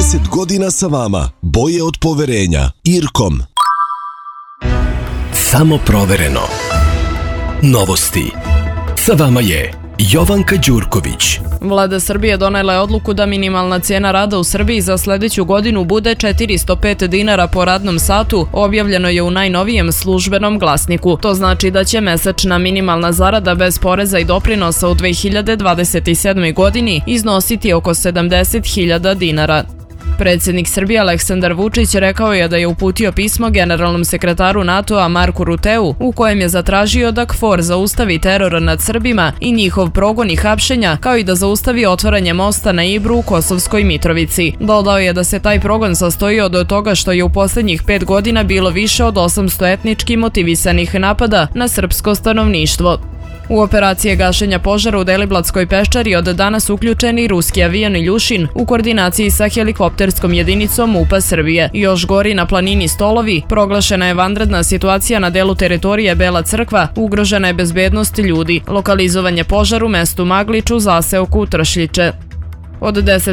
30 godina sa vama. Boje od poverenja. IRCOM. Samo provereno. Novosti. Sa vama je Jovanka Đurković. Vlada Srbije donela je odluku da minimalna cijena rada u Srbiji za sljedeću godinu bude 405 dinara po radnom satu, objavljeno je u najnovijem službenom glasniku. To znači da će mesečna minimalna zarada bez poreza i doprinosa u 2027. godini iznositi oko 70.000 dinara. Predsjednik Srbije Aleksandar Vučić rekao je da je uputio pismo generalnom sekretaru NATO-a Marku Ruteu u kojem je zatražio da KFOR zaustavi teror nad Srbima i njihov progon i hapšenja, kao i da zaustavi otvaranje mosta na Ibru u Kosovskoj Mitrovici. Dodao je da se taj progon sastoji od toga što je u posljednjih 5 godina bilo više od 800 etnički motivisanih napada na srpsko stanovništvo. U operacije gašenja požara u Deliblatskoj peščari od danas uključeni ruski avion Iljušin u koordinaciji sa helikopterskom jedinicom MUP-a Srbije. Još gori na planini Stolovi, proglašena je vanredna situacija na delu teritorije Bela Crkva, ugrožena je bezbednost ljudi, lokalizovan je požar u mestu Maglić u zaseoku Tršljiće. Od 10